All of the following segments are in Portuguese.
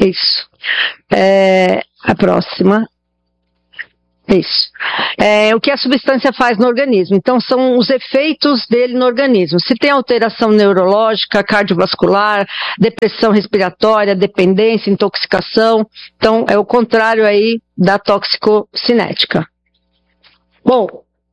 Isso. A próxima. Isso. O que a substância faz no organismo. Então, são os efeitos dele no organismo. Se tem alteração neurológica, cardiovascular, depressão respiratória, dependência, intoxicação. Então, é o contrário aí da toxicocinética. Bom,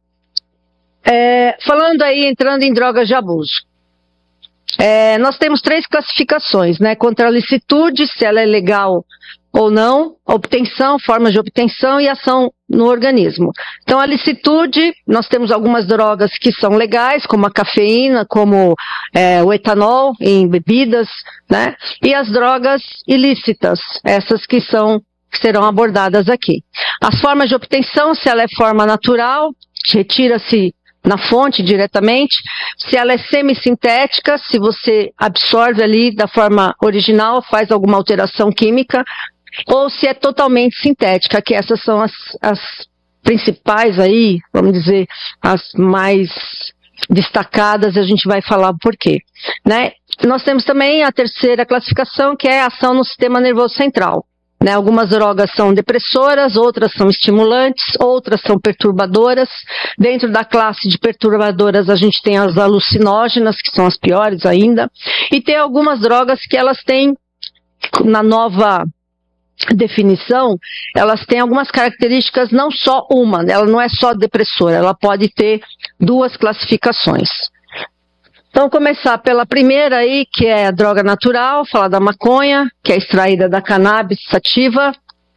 falando aí, entrando em drogas de abuso. Nós temos 3 classificações, né? Contra a licitude, se ela é legal ou não, obtenção, formas de obtenção e ação no organismo. Então, a licitude, nós temos algumas drogas que são legais, como a cafeína, como o etanol em bebidas, né? E as drogas ilícitas, essas que serão abordadas aqui. As formas de obtenção, se ela é forma natural, retira-se na fonte diretamente. Se ela é semissintética, se você absorve ali da forma original, faz alguma alteração química, ou se é totalmente sintética, que essas são as principais aí, vamos dizer, as mais destacadas, e a gente vai falar o porquê, né? Nós temos também a terceira classificação, que é a ação no sistema nervoso central. Né, algumas drogas são depressoras, outras são estimulantes, outras são perturbadoras. Dentro da classe de perturbadoras a gente tem as alucinógenas, que são as piores ainda, e tem algumas drogas que elas têm, na nova definição, elas têm algumas características, não só uma, ela não é só depressora, ela pode ter 2 classificações. Então, começar pela primeira aí, que é a droga natural, falar da maconha, que é extraída da cannabis sativa.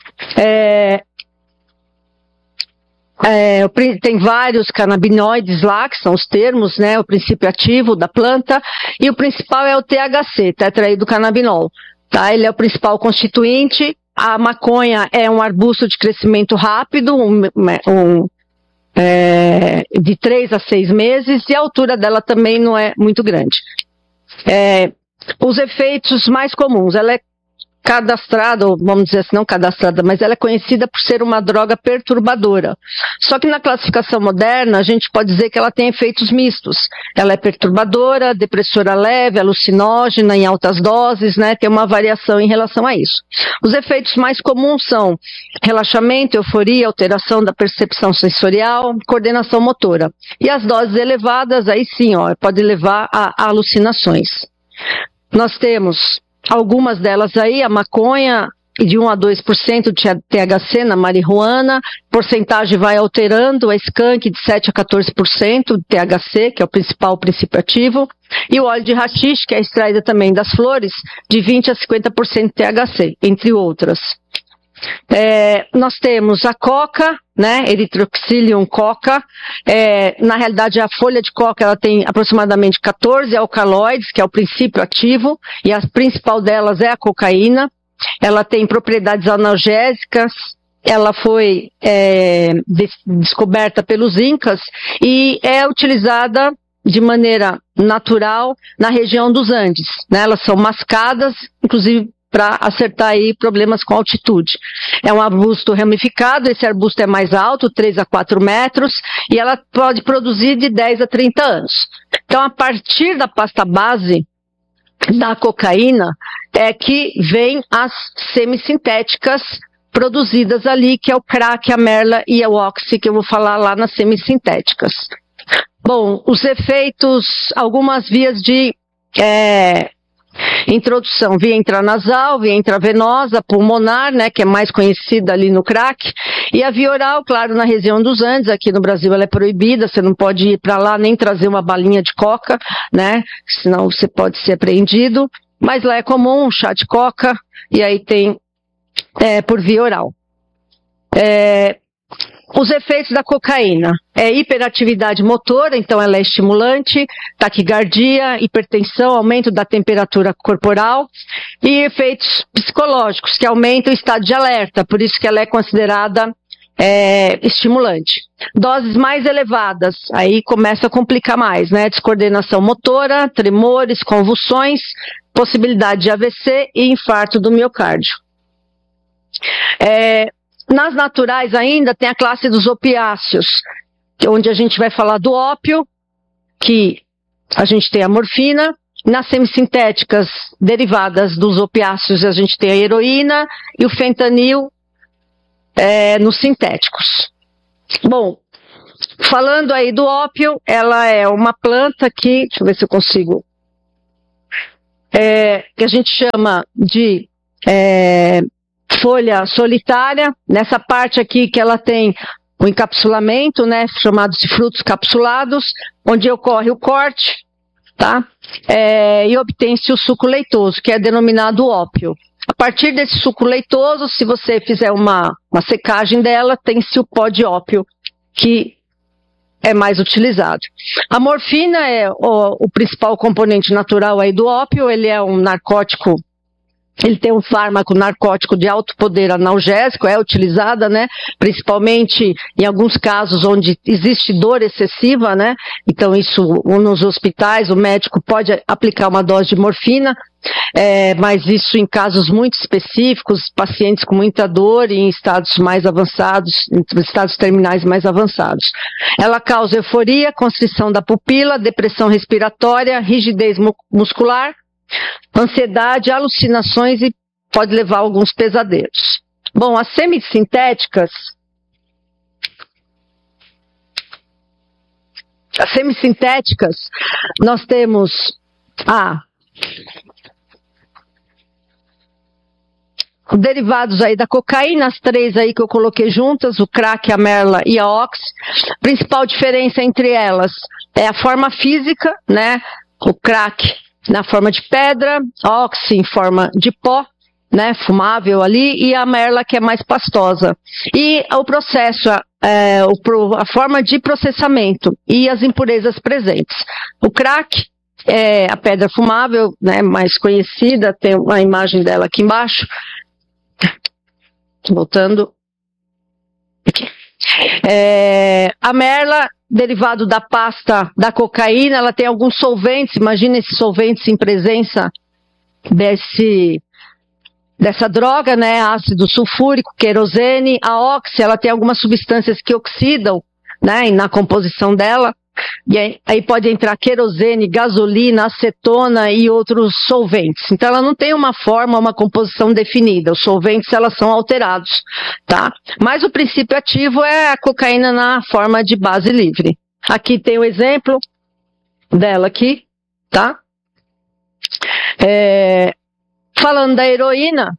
Tem vários canabinoides lá, que são os termos, né, o princípio ativo da planta, e o principal é o THC, tetraidrocannabinol, tá? Ele é o principal constituinte. A maconha é um arbusto de crescimento rápido, de 3 a 6 meses, e a altura dela também não é muito grande. Os efeitos mais comuns, ela é cadastrada, ou vamos dizer assim, não cadastrada, mas ela é conhecida por ser uma droga perturbadora. Só que na classificação moderna, a gente pode dizer que ela tem efeitos mistos. Ela é perturbadora, depressora leve, alucinógena em altas doses, né? Tem uma variação em relação a isso. Os efeitos mais comuns são relaxamento, euforia, alteração da percepção sensorial, coordenação motora. E as doses elevadas, aí sim, pode levar a alucinações. Nós temos algumas delas aí, a maconha, de 1 a 2% de THC na marihuana, porcentagem vai alterando, a skunk de 7 a 14% de THC, que é o principal princípio ativo, e o óleo de haxixe, que é extraída também das flores, de 20 a 50% de THC, entre outras. Nós temos a coca, né, Erythrocyslium coca. Na realidade a folha de coca ela tem aproximadamente 14 alcaloides, que é o princípio ativo, e a principal delas é a cocaína. Ela tem propriedades analgésicas, ela foi descoberta pelos incas e é utilizada de maneira natural na região dos Andes, né? Elas são mascadas, inclusive para acertar aí problemas com altitude. É um arbusto ramificado, esse arbusto é mais alto, 3 a 4 metros, e ela pode produzir de 10 a 30 anos. Então, a partir da pasta base da cocaína, é que vem as semissintéticas produzidas ali, que é o crack, a merla e o oxy, que eu vou falar lá nas semissintéticas. Bom, os efeitos, algumas vias de introdução, via intranasal, via intravenosa, pulmonar, né, que é mais conhecida ali no crack, e a via oral, claro, na região dos Andes. Aqui no Brasil ela é proibida, você não pode ir para lá nem trazer uma balinha de coca, né, senão você pode ser apreendido, mas lá é comum um chá de coca, e aí tem por via oral. Os efeitos da cocaína hiperatividade motora, então ela é estimulante, taquicardia, hipertensão, aumento da temperatura corporal, e efeitos psicológicos, que aumentam o estado de alerta, por isso que ela é considerada estimulante. Doses mais elevadas, aí começa a complicar mais, né? Descoordenação motora, tremores, convulsões, possibilidade de AVC e infarto do miocárdio. Nas naturais ainda tem a classe dos opiáceos, onde a gente vai falar do ópio, que a gente tem a morfina, nas semissintéticas derivadas dos opiáceos, a gente tem a heroína e o fentanil nos sintéticos. Bom, falando aí do ópio, ela é uma planta que, deixa eu ver se eu consigo, que a gente chama de folha solitária, nessa parte aqui que ela tem o encapsulamento, né, chamados de frutos capsulados, onde ocorre o corte, tá? E obtém-se o suco leitoso, que é denominado ópio. A partir desse suco leitoso, se você fizer uma secagem dela, tem-se o pó de ópio, que é mais utilizado. A morfina é o principal componente natural aí do ópio, ele é um narcótico. Ele tem um fármaco narcótico de alto poder analgésico, é utilizada, né, principalmente em alguns casos onde existe dor excessiva, né, então isso nos hospitais o médico pode aplicar uma dose de morfina, mas isso em casos muito específicos, pacientes com muita dor e em estados mais avançados, em estados terminais mais avançados. Ela causa euforia, constrição da pupila, depressão respiratória, rigidez muscular, ansiedade, alucinações e pode levar a alguns pesadelos. Bom, as semissintéticas nós temos derivados aí da cocaína, as três aí que eu coloquei juntas, o crack, a merla e a ox. A principal diferença entre elas é a forma física, né? O crack na forma de pedra, a ox em forma de pó, né, fumável ali, e a merla que é mais pastosa. E o processo, a forma de processamento e as impurezas presentes. O crack é a pedra fumável, né, mais conhecida, tem uma imagem dela aqui embaixo. Voltando. Aqui. A merla, derivado da pasta da cocaína, ela tem alguns solventes, imagina esses solventes em presença dessa droga, né, ácido sulfúrico, querosene. A oxi, ela tem algumas substâncias que oxidam, né, na composição dela, e aí pode entrar querosene, gasolina, acetona e outros solventes. Então ela não tem uma forma, uma composição definida, os solventes elas são alterados, tá? Mas o princípio ativo é a cocaína na forma de base livre. Aqui tem o exemplo dela aqui, tá? Falando da heroína,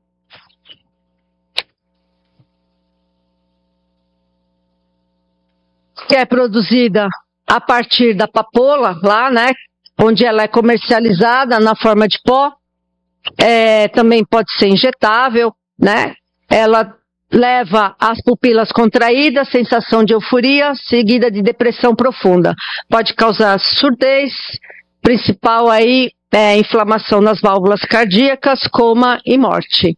que é produzida a partir da papoula, lá, né, onde ela é comercializada na forma de pó, também pode ser injetável, né, ela leva às pupilas contraídas, sensação de euforia, seguida de depressão profunda. Pode causar surdez, principal aí inflamação nas válvulas cardíacas, coma e morte.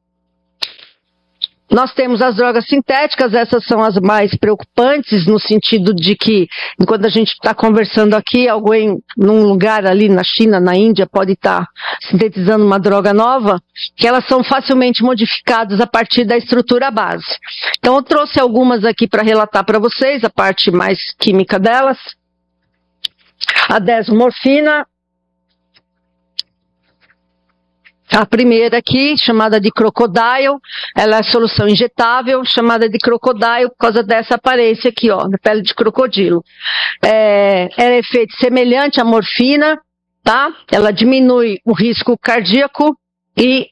Nós temos as drogas sintéticas, essas são as mais preocupantes, no sentido de que, enquanto a gente está conversando aqui, alguém num lugar ali na China, na Índia, pode estar sintetizando uma droga nova, que elas são facilmente modificadas a partir da estrutura base. Então eu trouxe algumas aqui para relatar para vocês, a parte mais química delas. A desmorfina. A primeira aqui, chamada de crocodile, ela é solução injetável, chamada de crocodile por causa dessa aparência aqui, ó, na pele de crocodilo. Ela é efeito semelhante à morfina, tá? Ela diminui o risco cardíaco e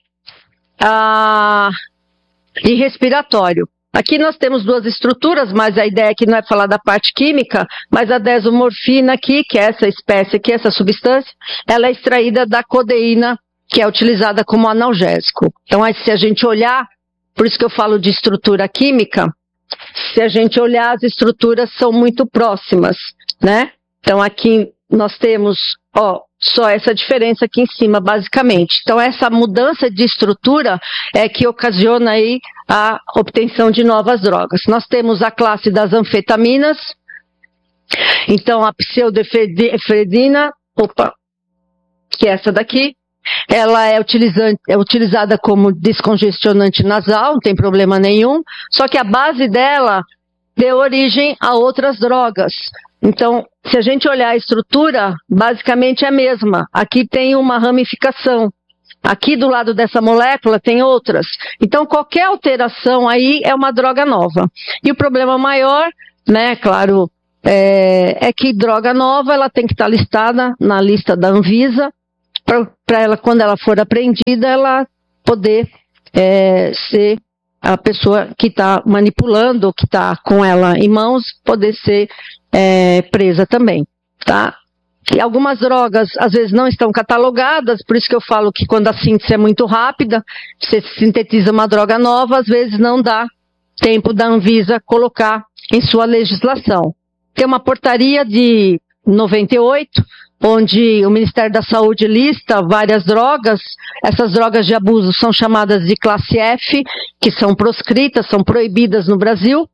respiratório. Aqui nós temos duas estruturas, mas a ideia aqui não é falar da parte química, mas a desomorfina aqui, que é essa espécie aqui, essa substância, ela é extraída da codeína, que é utilizada como analgésico. Então, se a gente olhar, por isso que eu falo de estrutura química, se a gente olhar, as estruturas são muito próximas, né? Então, aqui nós temos, ó, só essa diferença aqui em cima, basicamente. Então, essa mudança de estrutura é que ocasiona aí a obtenção de novas drogas. Nós temos a classe das anfetaminas, então a pseudoefedrina, que é essa daqui, ela é utilizada como descongestionante nasal, não tem problema nenhum, só que a base dela deu origem a outras drogas, Então, se a gente olhar a estrutura, basicamente é a mesma. Aqui tem uma ramificação. Aqui do lado dessa molécula tem outras. Então, qualquer alteração aí é uma droga nova. E o problema maior, né, claro, é que droga nova ela tem que estar listada na lista da Anvisa, para ela, quando ela for apreendida, ela poder ser a pessoa que está manipulando, que está com ela em mãos, poder ser presa também, tá? E algumas drogas, às vezes, não estão catalogadas, por isso que eu falo que quando a síntese é muito rápida, você sintetiza uma droga nova, às vezes não dá tempo da Anvisa colocar em sua legislação. Tem uma portaria de 98, onde o Ministério da Saúde lista várias drogas. Essas drogas de abuso são chamadas de classe F, que são proscritas, são proibidas no Brasil.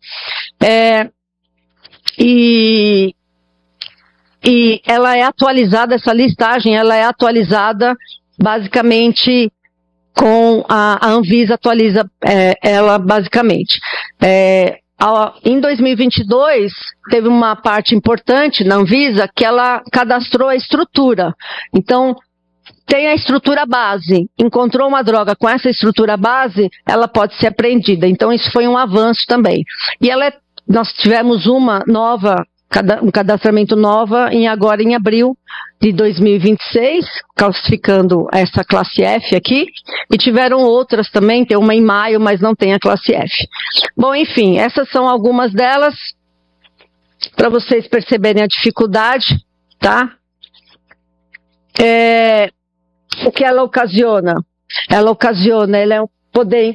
E ela é atualizada, essa listagem, ela é atualizada basicamente com a Anvisa atualiza ela basicamente. Em 2022, teve uma parte importante na Anvisa que ela cadastrou a estrutura. Então, tem a estrutura base. Encontrou uma droga com essa estrutura base, ela pode ser apreendida. Então, isso foi um avanço também. E nós tivemos uma nova, um cadastramento nova agora em abril de 2026, classificando essa classe F aqui, e tiveram outras também, tem uma em maio, mas não tem a classe F. Bom, enfim, essas são algumas delas, para vocês perceberem a dificuldade, tá? O que ela ocasiona? Ele é um poder...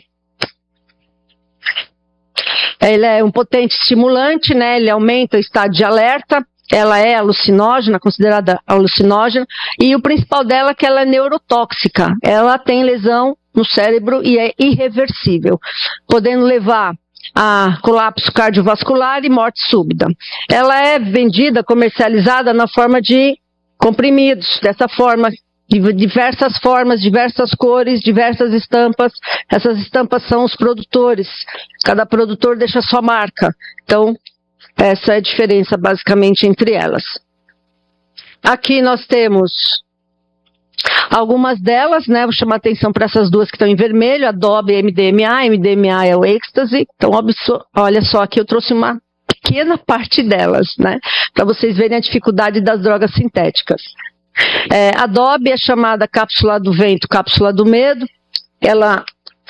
Ele é um potente estimulante, né? Ele aumenta o estado de alerta, ela é alucinógena, considerada alucinógena, e o principal dela é que ela é neurotóxica, ela tem lesão no cérebro e é irreversível, podendo levar a colapso cardiovascular e morte súbita. Ela é vendida, comercializada na forma de comprimidos, dessa forma, de diversas formas, diversas cores, diversas estampas. Essas estampas são os produtores. Cada produtor deixa a sua marca. Então, essa é a diferença basicamente entre elas. Aqui nós temos algumas delas, né? Vou chamar a atenção para essas duas que estão em vermelho, a DOB e a MDMA. MDMA é o êxtase. Então, olha só, aqui eu trouxe uma pequena parte delas, né? Para vocês verem a dificuldade das drogas sintéticas. A DOB é chamada cápsula do vento, cápsula do medo. Ela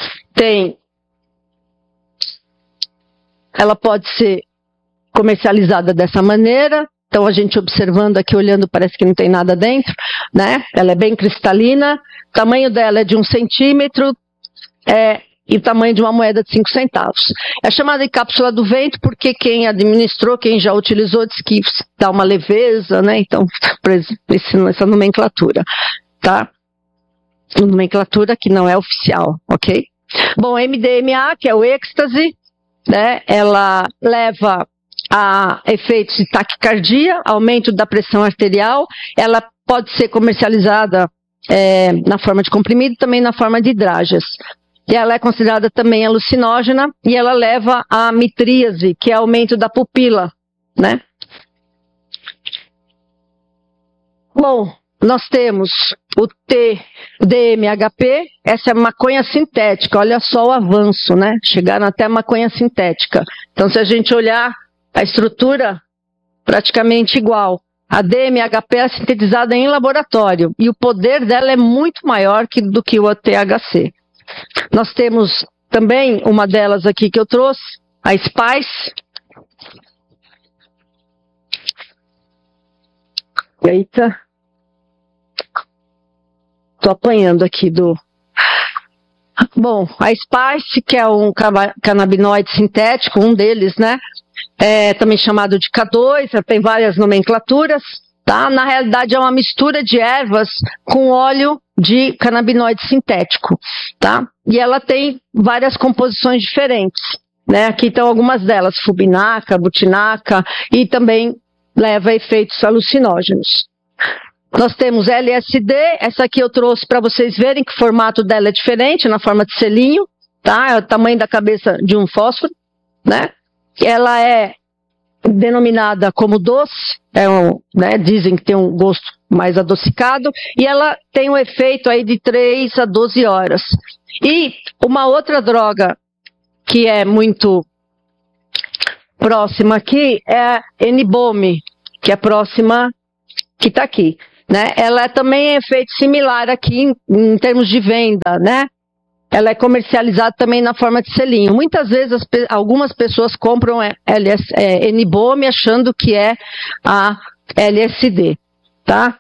pode ser comercializada dessa maneira. Então a gente observando aqui, olhando, parece que não tem nada dentro, né? Ela é bem cristalina. O tamanho dela é de 1 centímetro. E o tamanho de uma moeda de 5 centavos. É chamada de cápsula do vento porque quem administrou, quem já utilizou, diz que dá uma leveza, né? Então, essa nomenclatura, tá? Nomenclatura que não é oficial, ok? Bom, MDMA, que é o êxtase, né? Ela leva a efeitos de taquicardia, aumento da pressão arterial. Ela pode ser comercializada na forma de comprimido, também na forma de drágeas. E ela é considerada também alucinógena e ela leva a mitríase, que é aumento da pupila, né? Bom, nós temos o DMHP, essa é maconha sintética, olha só o avanço, né? Chegaram até a maconha sintética. Então, se a gente olhar a estrutura, praticamente igual. A DMHP é sintetizada em laboratório e o poder dela é muito maior do que o THC. Nós temos também uma delas aqui que eu trouxe, a Spice. Eita. Estou apanhando aqui Bom, a Spice, que é um canabinoide sintético, um deles, né? Também chamado de K2, tem várias nomenclaturas, tá? Na realidade é uma mistura de ervas com óleo de canabinoide sintético, tá? E ela tem várias composições diferentes, né? Aqui estão algumas delas, fubinaca, butinaca, e também leva a efeitos alucinógenos. Nós temos LSD, essa aqui eu trouxe para vocês verem que o formato dela é diferente, na forma de selinho, tá? É o tamanho da cabeça de um fósforo, né? Ela é denominada como doce, né, dizem que tem um gosto mais adocicado, e ela tem um efeito aí de 3 a 12 horas. E uma outra droga que é muito próxima aqui é a Enibome, que é próxima, que está aqui, né? Ela também é efeito similar aqui em termos de venda, né? Ela é comercializada também na forma de selinho. Muitas vezes algumas pessoas compram Enibome achando que é a LSD, tá?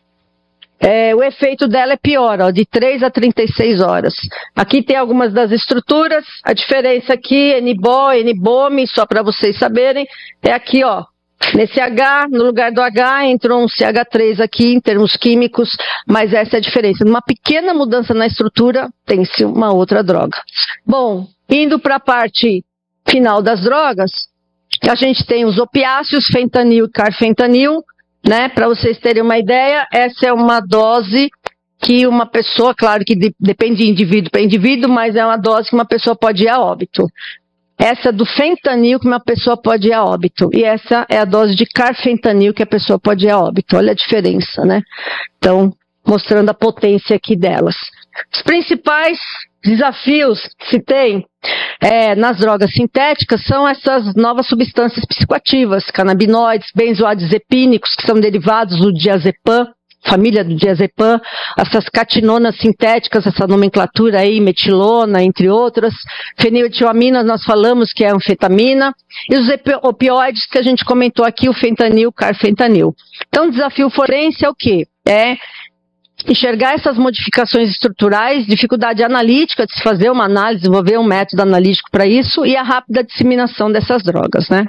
O efeito dela é pior, ó, de 3 a 36 horas. Aqui tem algumas das estruturas. A diferença aqui, Enibome, só para vocês saberem, é aqui, ó. Nesse H, no lugar do H, entrou um CH3 aqui, em termos químicos, mas essa é a diferença. Numa pequena mudança na estrutura, tem-se uma outra droga. Bom, indo para a parte final das drogas, a gente tem os opiáceos, fentanil e carfentanil, né? Para vocês terem uma ideia, essa é uma dose que uma pessoa, claro que depende de indivíduo para indivíduo, mas é uma dose que uma pessoa pode ir a óbito. Essa do fentanil que uma pessoa pode ir a óbito. E essa é a dose de carfentanil que a pessoa pode ir a óbito. Olha a diferença, né? Então, mostrando a potência aqui delas. Os principais desafios que se tem nas drogas sintéticas são essas novas substâncias psicoativas, canabinoides, benzoadiazepínicos, que são derivados do diazepam, família do diazepam, essas catinonas sintéticas, essa nomenclatura aí, metilona, entre outras, feniletilamina, nós falamos que é anfetamina, e os opioides que a gente comentou aqui, o fentanil, o carfentanil. Então, o desafio forense é o quê? É enxergar essas modificações estruturais, dificuldade analítica de se fazer uma análise, desenvolver um método analítico para isso, e a rápida disseminação dessas drogas, né?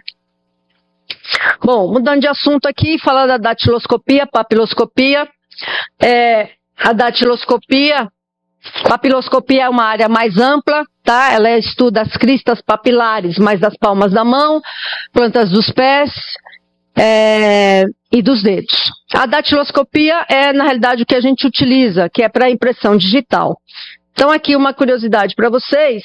Bom, mudando de assunto aqui, falar da datiloscopia, papiloscopia. A datiloscopia, papiloscopia é uma área mais ampla, tá? Ela estuda as cristas papilares, mais das palmas da mão, plantas dos pés e dos dedos. A datiloscopia é, na realidade, o que a gente utiliza, que é para impressão digital. Então, aqui uma curiosidade para vocês,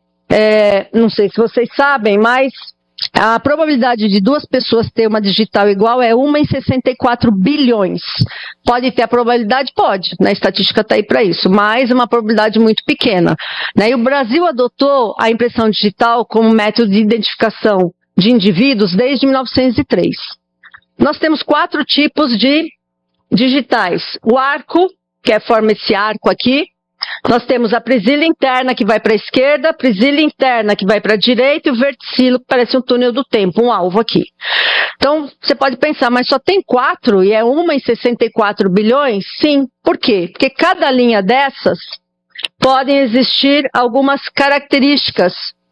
não sei se vocês sabem, mas a probabilidade de duas pessoas ter uma digital igual é 1 em 64 bilhões. Pode ter a probabilidade? Pode, né? A estatística está aí para isso, mas uma probabilidade muito pequena, né? E o Brasil adotou a impressão digital como método de identificação de indivíduos desde 1903. Nós temos 4 tipos de digitais. O arco, que forma esse arco aqui. Nós temos a presilha interna que vai para a esquerda, a presilha interna que vai para a direita e o verticilo que parece um túnel do tempo, um alvo aqui. Então, você pode pensar, mas só tem 4 e é 1 em 64 bilhões? Sim. Por quê? Porque cada linha dessas podem existir algumas características,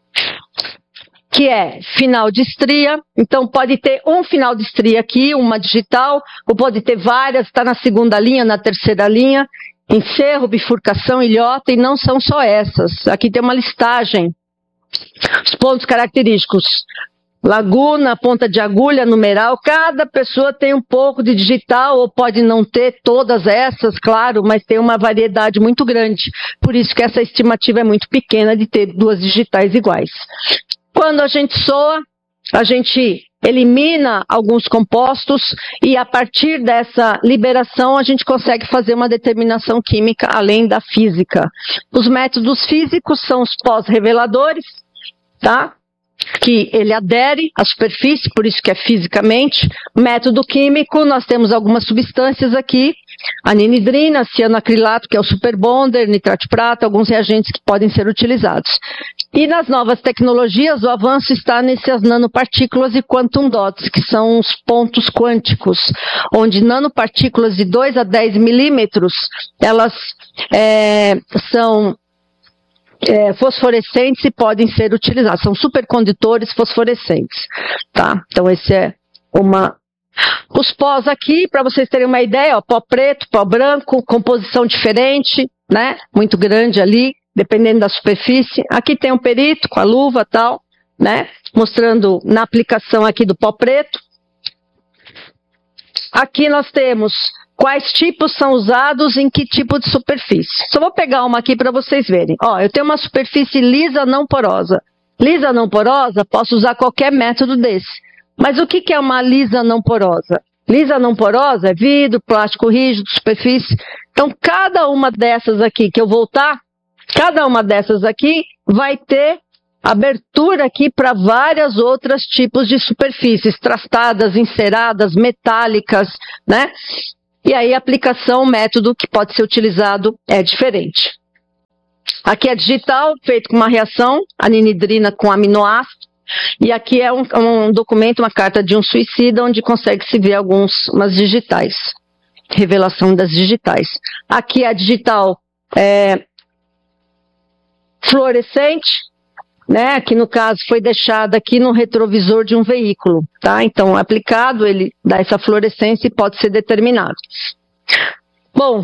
que é final de estria. Então pode ter um final de estria aqui, uma digital, ou pode ter várias, está na segunda linha, na terceira linha. Encerro, bifurcação, ilhota, e não são só essas. Aqui tem uma listagem. Os pontos característicos. Laguna, ponta de agulha, numeral. Cada pessoa tem um pouco de digital, ou pode não ter todas essas, claro, mas tem uma variedade muito grande. Por isso que essa estimativa é muito pequena de ter 2 digitais iguais. Quando a gente soa, a gente elimina alguns compostos e a partir dessa liberação a gente consegue fazer uma determinação química além da física. Os métodos físicos são os pós-reveladores, tá? Que ele adere à superfície, por isso que é fisicamente. Método químico, nós temos algumas substâncias aqui, anidrina, cianoacrilato, que é o superbonder, nitrato de prata, alguns reagentes que podem ser utilizados. E nas novas tecnologias, o avanço está nessas nanopartículas e quantum dots, que são os pontos quânticos, onde nanopartículas de 2 a 10 milímetros, elas são fosforescentes e podem ser utilizadas. São supercondutores fosforescentes, tá? Então, esse é os pós aqui, para vocês terem uma ideia, ó, pó preto, pó branco, composição diferente, né? Muito grande ali, dependendo da superfície. Aqui tem um perito com a luva e tal, né? Mostrando na aplicação aqui do pó preto. Aqui nós temos quais tipos são usados em que tipo de superfície. Só vou pegar uma aqui para vocês verem. Ó, eu tenho uma superfície lisa não porosa. Lisa não porosa, posso usar qualquer método desse. Mas o que é uma lisa não porosa? Lisa não porosa é vidro, plástico rígido, superfície. Então, cada uma dessas aqui que eu voltar, cada uma dessas aqui vai ter abertura aqui para vários outros tipos de superfícies, trastadas, enceradas, metálicas, né? E aí a aplicação, o método que pode ser utilizado é diferente. Aqui é digital, feito com uma reação, anidrina com aminoácido. E aqui é um documento, uma carta de um suicida, onde consegue-se ver umas digitais. Revelação das digitais. Aqui a digital fluorescente, né? Aqui no caso foi deixada aqui no retrovisor de um veículo, tá? Então, aplicado, ele dá essa fluorescência e pode ser determinado. Bom,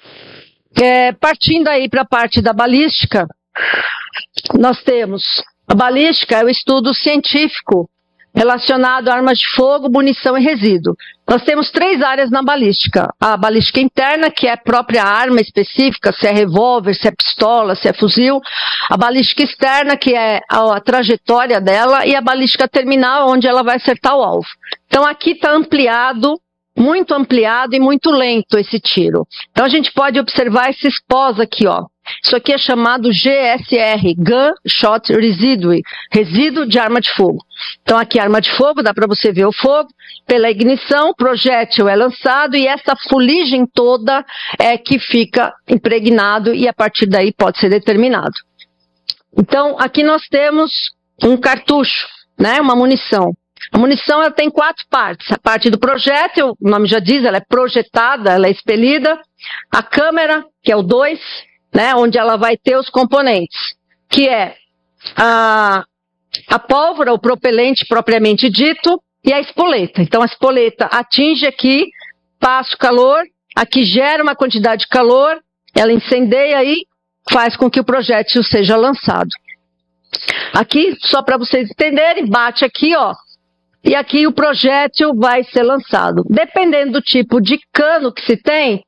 partindo aí para a parte da balística, nós temos a balística, é o estudo científico relacionado a armas de fogo, munição e resíduo. Nós temos 3 áreas na balística. A balística interna, que é a própria arma específica, se é revólver, se é pistola, se é fuzil. A balística externa, que é a trajetória dela. E a balística terminal, onde ela vai acertar o alvo. Então aqui está ampliado, muito ampliado e muito lento esse tiro. Então a gente pode observar esses pós aqui, ó. Isso aqui é chamado GSR, Gun Shot Residue, resíduo de arma de fogo. Então aqui a arma de fogo, dá para você ver o fogo, pela ignição, o projétil é lançado e essa fuligem toda é que fica impregnado e a partir daí pode ser determinado. Então aqui nós temos um cartucho, né, uma munição. A munição ela tem 4 partes. A parte do projétil, o nome já diz, ela é projetada, ela é expelida. A câmera, que é o 2, né, onde ela vai ter os componentes, que é a pólvora, o propelente propriamente dito, e a espoleta. Então a espoleta atinge aqui, passa o calor, aqui gera uma quantidade de calor, ela incendeia e faz com que o projétil seja lançado. Aqui, só para vocês entenderem, bate aqui, ó, e aqui o projétil vai ser lançado. Dependendo do tipo de cano que se tem,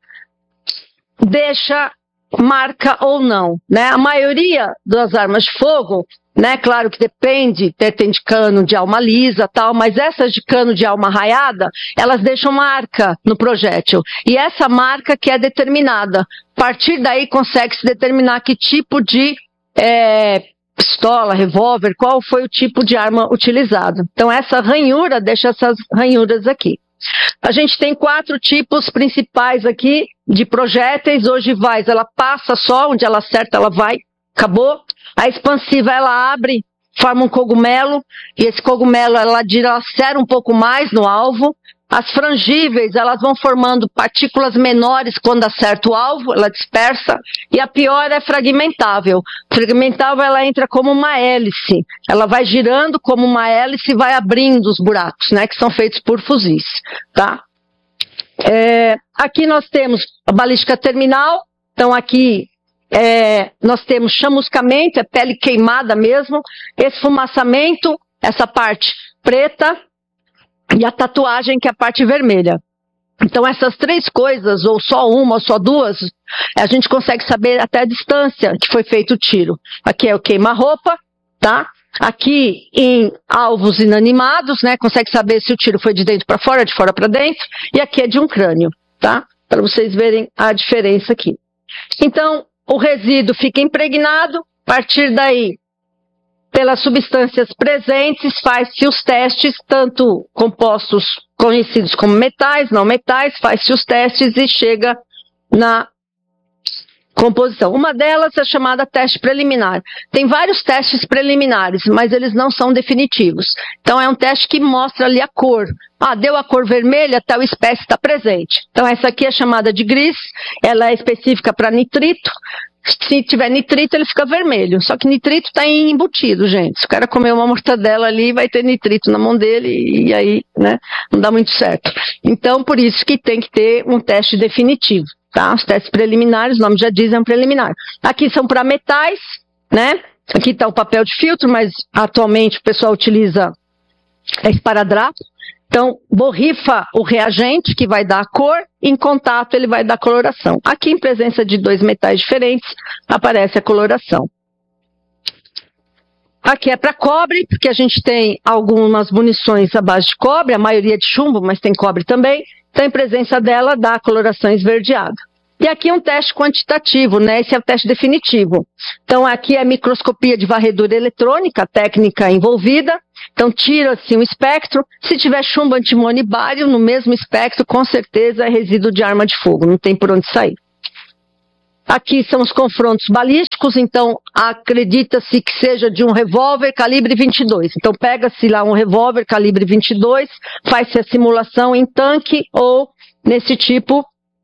deixa marca ou não, né? A maioria das armas de fogo, né? Claro que depende, tem de cano de alma lisa tal, mas essas de cano de alma raiada, elas deixam marca no projétil. E essa marca que é determinada. A partir daí consegue-se determinar que tipo de pistola, revólver, qual foi o tipo de arma utilizado. Então essa ranhura deixa essas ranhuras aqui. A gente tem 4 tipos principais aqui de projéteis ogivais. Ela passa só, onde ela acerta ela vai, acabou. A expansiva ela abre, forma um cogumelo, e esse cogumelo ela dilacera um pouco mais no alvo. As frangíveis, elas vão formando partículas menores quando acerta o alvo, ela dispersa. E a pior é fragmentável. Fragmentável, ela entra como uma hélice. Ela vai girando como uma hélice e vai abrindo os buracos, né, que são feitos por fuzis, tá? Aqui nós temos a balística terminal. Então aqui nós temos chamuscamento, é pele queimada mesmo. Esfumaçamento, essa parte preta. E a tatuagem, que é a parte vermelha. Então essas 3 coisas, ou só uma, ou só 2, a gente consegue saber até a distância que foi feito o tiro. Aqui é o queima-roupa, tá? Aqui em alvos inanimados, né? Consegue saber se o tiro foi de dentro para fora, de fora para dentro. E aqui é de um crânio, tá? Para vocês verem a diferença aqui. Então, o resíduo fica impregnado, a partir daí, pelas substâncias presentes, faz-se os testes, tanto compostos conhecidos como metais, não metais, faz-se os testes e chega na composição. Uma delas é chamada teste preliminar. Tem vários testes preliminares, mas eles não são definitivos. Então é um teste que mostra ali a cor. Ah, deu a cor vermelha, tal espécie está presente. Então essa aqui é chamada de gris, ela é específica para nitrito. Se tiver nitrito, ele fica vermelho. Só que nitrito está embutido, gente. Se o cara comer uma mortadela ali, vai ter nitrito na mão dele e aí, né, não dá muito certo. Então, por isso que tem que ter um teste definitivo, tá? Os testes preliminares, o nome já diz, é um preliminar. Aqui são para metais, né? Aqui está o papel de filtro, mas atualmente o pessoal utiliza esparadrapo. Então, borrifa o reagente, que vai dar a cor, em contato ele vai dar coloração. Aqui, em presença de 2 metais diferentes, aparece a coloração. Aqui é para cobre, porque a gente tem algumas munições à base de cobre, a maioria de chumbo, mas tem cobre também. Então, em presença dela, dá a coloração esverdeada. E aqui um teste quantitativo, né? Esse é o teste definitivo. Então, aqui é a microscopia de varredura eletrônica, a técnica envolvida. Então, tira-se um espectro. Se tiver chumbo, antimônio e bário no mesmo espectro, com certeza é resíduo de arma de fogo, não tem por onde sair. Aqui são os confrontos balísticos, então acredita-se que seja de um revólver calibre 22. Então pega-se lá um revólver calibre 22, faz-se a simulação em tanque ou nesse tipo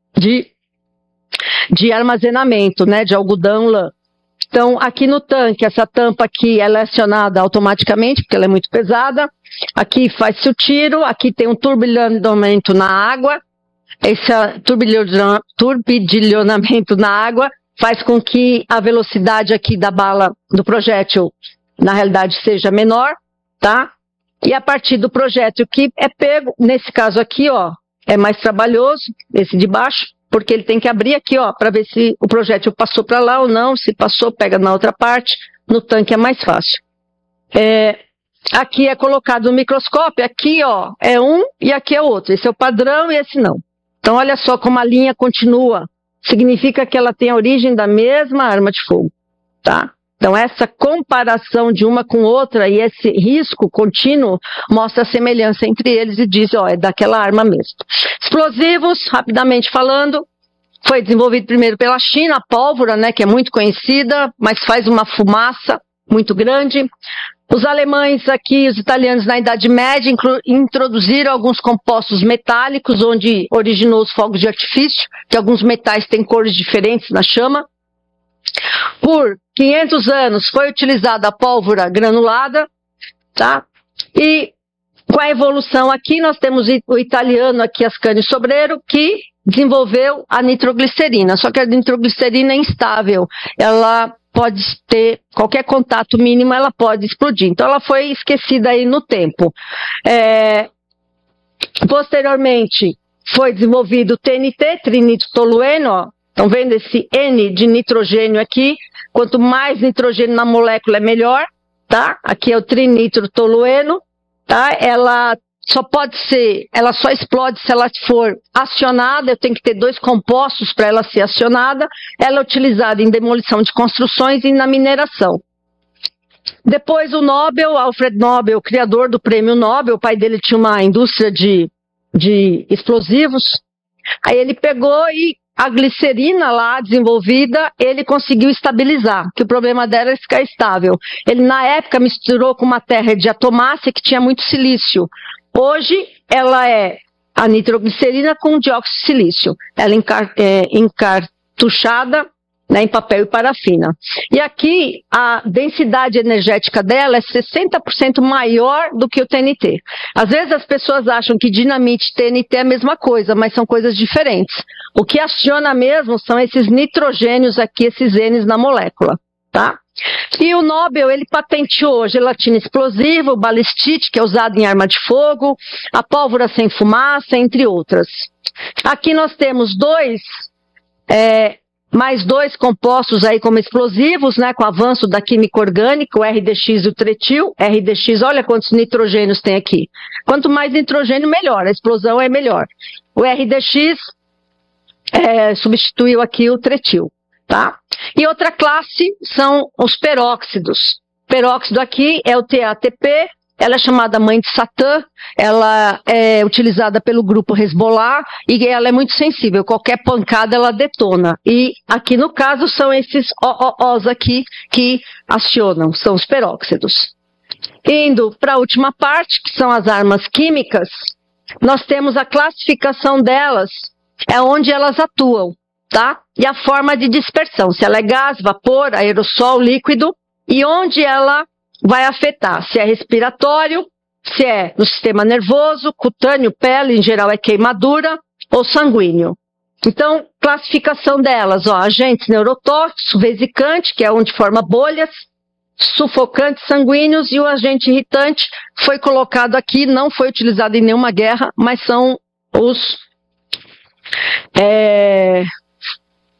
de armazenamento, né, de algodão lã. Então aqui no tanque, essa tampa aqui ela é acionada automaticamente, porque ela é muito pesada. Aqui faz-se o tiro, aqui tem um turbilhonamento na água. Esse turbidilhonamento na água faz com que a velocidade aqui da bala, do projétil, na realidade seja menor, tá? E a partir do projétil que é pego, nesse caso aqui, ó, é mais trabalhoso, esse de baixo, porque ele tem que abrir aqui, ó, para ver se o projétil passou para lá ou não, se passou, pega na outra parte, no tanque é mais fácil. Aqui é colocado no microscópio, aqui, ó, é um e aqui é outro, esse é o padrão e esse não. Então, olha só como a linha continua. Significa que ela tem a origem da mesma arma de fogo, tá? Então, essa comparação de uma com outra e esse risco contínuo mostra a semelhança entre eles e diz, ó, é daquela arma mesmo. Explosivos, rapidamente falando, foi desenvolvido primeiro pela China, a pólvora, né, que é muito conhecida, mas faz uma fumaça muito grande. Os alemães aqui, os italianos na Idade Média introduziram alguns compostos metálicos, onde originou os fogos de artifício, que alguns metais têm cores diferentes na chama. Por 500 anos foi utilizada a pólvora granulada, tá? E com a evolução aqui, nós temos o italiano aqui, Ascanio Sobrero, que desenvolveu a nitroglicerina, só que a nitroglicerina é instável, ela pode ter, qualquer contato mínimo ela pode explodir. Então ela foi esquecida aí no tempo. Posteriormente foi desenvolvido o TNT, trinitrotolueno, ó. Estão vendo esse N de nitrogênio aqui? Quanto mais nitrogênio na molécula é melhor, tá? Aqui é o trinitrotolueno, tá? Ela só explode se ela for acionada, eu tenho que ter 2 compostos para ela ser acionada. Ela é utilizada em demolição de construções e na mineração. Depois o Nobel, Alfred Nobel, criador do prêmio Nobel, o pai dele tinha uma indústria de explosivos. Aí ele pegou e a glicerina lá desenvolvida, ele conseguiu estabilizar, que o problema dela é ficar estável. Ele na época misturou com uma terra de atomácia que tinha muito silício. Hoje, ela é a nitroglicerina com dióxido de silício. Ela é encartuchada, né, em papel e parafina. E aqui, a densidade energética dela é 60% maior do que o TNT. Às vezes as pessoas acham que dinamite e TNT é a mesma coisa, mas são coisas diferentes. O que aciona mesmo são esses nitrogênios aqui, esses N's na molécula, tá? E o Nobel, ele patenteou gelatina explosiva, o balistite, que é usado em arma de fogo, a pólvora sem fumaça, entre outras. Aqui nós temos mais 2 compostos aí como explosivos, né, com o avanço da química orgânica, o RDX e o tretil. RDX, olha quantos nitrogênios tem aqui. Quanto mais nitrogênio, melhor, a explosão é melhor. O RDX substituiu aqui o tretil, tá? E outra classe são os peróxidos. Peróxido aqui é o TATP, ela é chamada mãe de Satã, ela é utilizada pelo grupo Hezbollah e ela é muito sensível, qualquer pancada ela detona. E aqui no caso são esses OOs aqui que acionam, são os peróxidos. Indo para a última parte, que são as armas químicas, nós temos a classificação delas, é onde elas atuam, tá? E a forma de dispersão, se ela é gás, vapor, aerossol, líquido, e onde ela vai afetar, se é respiratório, se é no sistema nervoso, cutâneo, pele, em geral é queimadura, ou sanguíneo. Então, classificação delas, ó, agentes neurotóxicos, vesicante, que é onde forma bolhas, sufocantes sanguíneos, e o agente irritante foi colocado aqui, não foi utilizado em nenhuma guerra, mas são os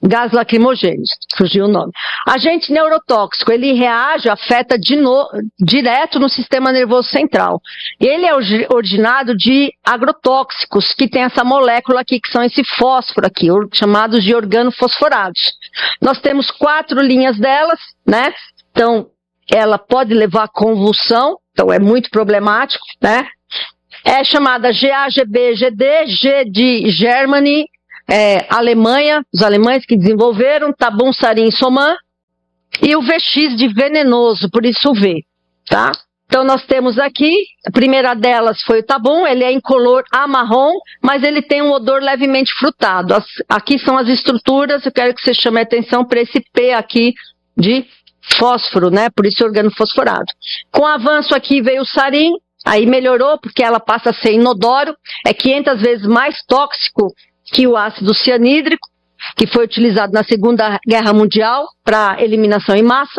gás lacrimogêneo, surgiu o nome. Agente neurotóxico, ele reage, afeta direto no sistema nervoso central. Ele é originado de agrotóxicos, que tem essa molécula aqui, que são esse fósforo aqui, chamados de organofosforados. Nós temos 4 linhas delas, né? Então, ela pode levar a convulsão, então é muito problemático, né? É chamada GAGB-GD, G de Germany, Alemanha, os alemães que desenvolveram, Tabun, Sarin e Soman, e o VX de venenoso, por isso o V, tá? Então nós temos aqui, a primeira delas foi o Tabun, ele é incolor a marrom, mas ele tem um odor levemente frutado. Aqui são as estruturas, eu quero que você chame a atenção para esse P aqui de fósforo, né? Por isso organofosforado. Com o avanço aqui veio o Sarin, aí melhorou porque ela passa a ser inodoro, é 500 vezes mais tóxico que o ácido cianídrico, que foi utilizado na Segunda Guerra Mundial para eliminação em massa.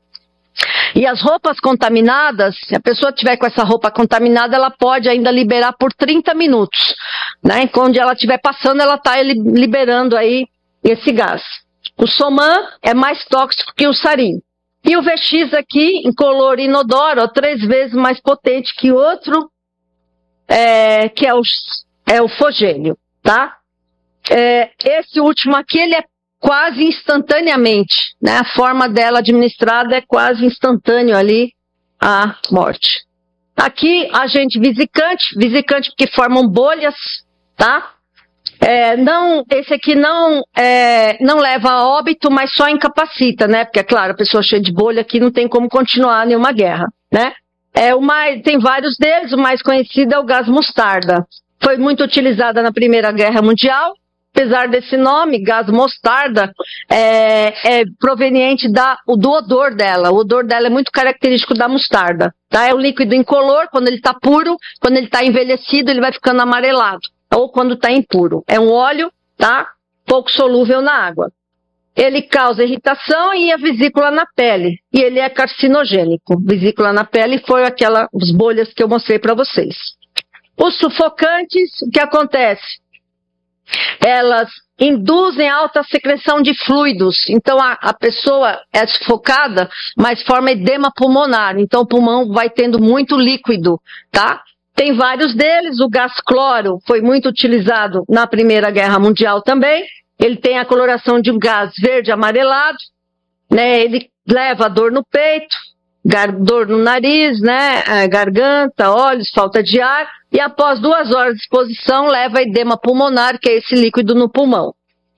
E as roupas contaminadas, se a pessoa tiver com essa roupa contaminada, ela pode ainda liberar por 30 minutos, né? Onde ela estiver passando, ela está liberando aí esse gás. O Soman é mais tóxico que o Sarin. E o VX aqui, incolor inodoro, 3 vezes mais potente que outro, que é o fogênio, tá? Esse último aqui, ele é quase instantaneamente, né? A forma dela administrada é quase instantâneo ali a morte. Aqui, agente vesicante porque formam bolhas, tá? Esse aqui não leva a óbito, mas só incapacita, né? Porque, é claro, a pessoa cheia de bolha aqui não tem como continuar nenhuma guerra, né? Tem vários deles, o mais conhecido é o gás mostarda. Foi muito utilizada na Primeira Guerra Mundial, apesar desse nome, gás mostarda, é proveniente do odor dela. O odor dela é muito característico da mostarda, tá? É um líquido incolor, quando ele está puro, quando ele está envelhecido, ele vai ficando amarelado. Ou quando está impuro. É um óleo, tá? Pouco solúvel na água. Ele causa irritação e a vesícula na pele. E ele é carcinogênico. Vesícula na pele foi as bolhas que eu mostrei para vocês. Os sufocantes, o que acontece? Elas induzem alta secreção de fluidos. Então a pessoa é sufocada, mas forma edema pulmonar. Então o pulmão vai tendo muito líquido, tá? Tem vários deles, o gás cloro foi muito utilizado na Primeira Guerra Mundial também. Ele tem a coloração de um gás verde amarelado, né? Ele leva a dor no peito, dor no nariz, né? Garganta, olhos, falta de ar. E após 2 horas de exposição, leva a edema pulmonar, que é esse líquido no pulmão.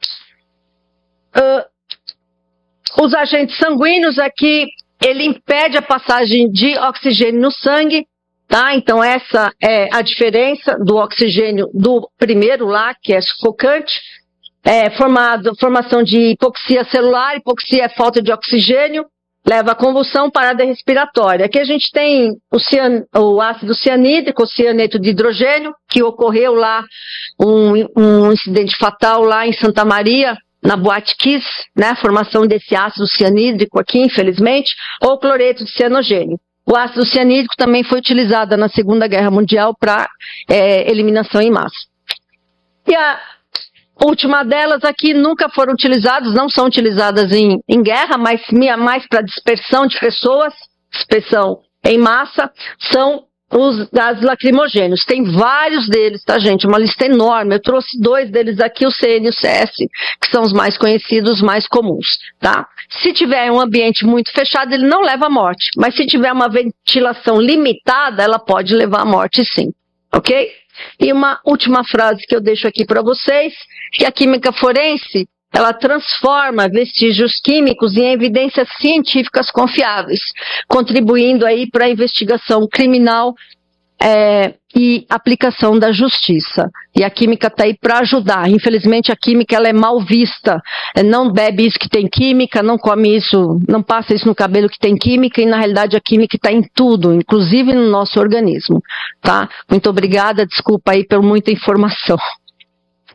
Os agentes sanguíneos aqui, ele impede a passagem de oxigênio no sangue. Tá? Então essa é a diferença do oxigênio do primeiro lá, que é sufocante, formação de hipoxia celular, hipoxia é falta de oxigênio, leva a convulsão, parada respiratória. Aqui a gente tem o ácido cianídrico, o cianeto de hidrogênio, que ocorreu lá, um incidente fatal lá em Santa Maria, na Boate Kiss, né? A formação desse ácido cianídrico aqui, infelizmente, ou cloreto de cianogênio. O ácido cianídrico também foi utilizado na Segunda Guerra Mundial para eliminação em massa. E a última delas aqui nunca foram utilizadas, não são utilizadas em guerra, mas mais para dispersão de pessoas, dispersão em massa, são os gases lacrimogêneos. Tem vários deles, tá, gente? Uma lista enorme. Eu trouxe 2 deles aqui, o CN e o CS, que são os mais conhecidos, os mais comuns, tá? Se tiver um ambiente muito fechado, ele não leva à morte. Mas se tiver uma ventilação limitada, ela pode levar à morte, sim. Ok? E uma última frase que eu deixo aqui para vocês, que a química forense, ela transforma vestígios químicos em evidências científicas confiáveis, contribuindo aí para a investigação criminal e aplicação da justiça. E a química está aí para ajudar. Infelizmente a química ela é mal vista. Não bebe isso que tem química, não come isso, não passa isso no cabelo que tem química, e na realidade a química está em tudo, inclusive no nosso organismo. Tá? Muito obrigada, desculpa aí por muita informação.